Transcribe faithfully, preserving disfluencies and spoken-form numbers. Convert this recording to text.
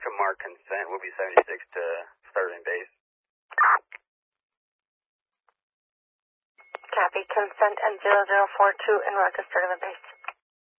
Echo Mark consent will be seventy-six to starting base. Copy. Consent and zero zero four two and Ruckus starting the base.